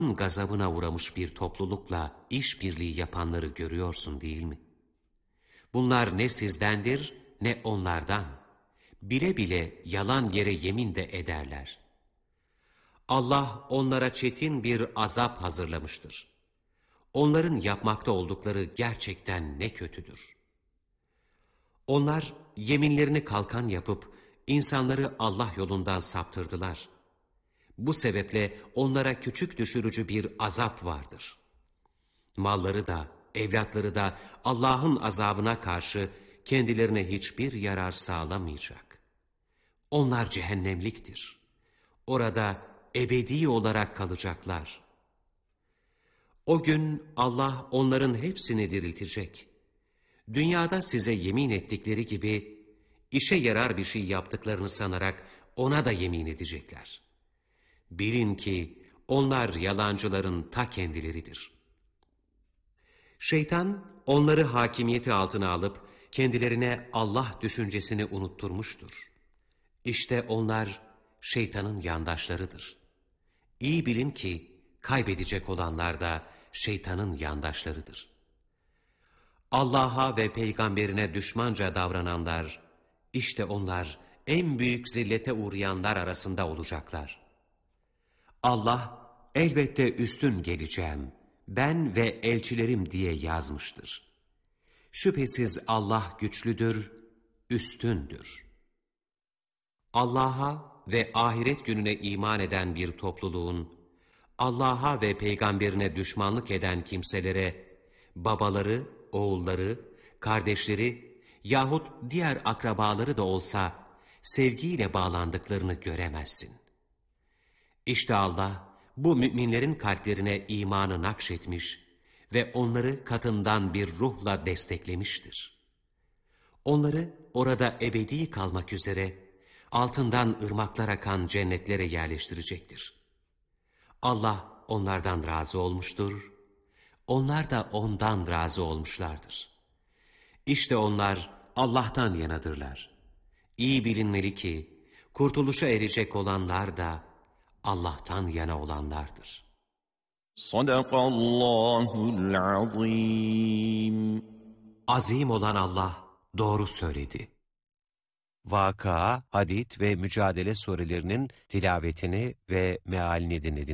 gazabına uğramış bir toplulukla işbirliği yapanları görüyorsun değil mi? Bunlar ne sizdendir ne onlardan. Bile bile yalan yere yemin de ederler. Allah onlara çetin bir azap hazırlamıştır. Onların yapmakta oldukları gerçekten ne kötüdür. Onlar yeminlerini kalkan yapıp insanları Allah yolundan saptırdılar. Bu sebeple onlara küçük düşürücü bir azap vardır. Malları da, evlatları da Allah'ın azabına karşı kendilerine hiçbir yarar sağlamayacak. Onlar cehennemliktir. Orada ebedi olarak kalacaklar. O gün Allah onların hepsini diriltecek. Dünyada size yemin ettikleri gibi işe yarar bir şey yaptıklarını sanarak ona da yemin edecekler. Bilin ki onlar yalancıların ta kendileridir. Şeytan onları hakimiyeti altına alıp kendilerine Allah düşüncesini unutturmuştur. İşte onlar şeytanın yandaşlarıdır. İyi bilin ki kaybedecek olanlar da şeytanın yandaşlarıdır. Allah'a ve peygamberine düşmanca davrananlar, işte onlar en büyük zillete uğrayanlar arasında olacaklar. Allah elbette üstün geleceğim, ben ve elçilerim diye yazmıştır. Şüphesiz Allah güçlüdür, üstündür. Allah'a ve ahiret gününe iman eden bir topluluğun, Allah'a ve peygamberine düşmanlık eden kimselere, babaları, oğulları, kardeşleri yahut diğer akrabaları da olsa sevgiyle bağlandıklarını göremezsin. İşte Allah bu müminlerin kalplerine imanı nakşetmiş ve onları katından bir ruhla desteklemiştir. Onları orada ebedi kalmak üzere altından ırmaklar akan cennetlere yerleştirecektir. Allah onlardan razı olmuştur, onlar da ondan razı olmuşlardır. İşte onlar Allah'tan yanadırlar. İyi bilinmeli ki kurtuluşa erecek olanlar da Allah'tan yana olanlardır. Sadakallahul azim. Azim olan Allah doğru söyledi. Vakıa, Hadid ve Mücadele surelerinin tilavetini ve mealini dinlediniz.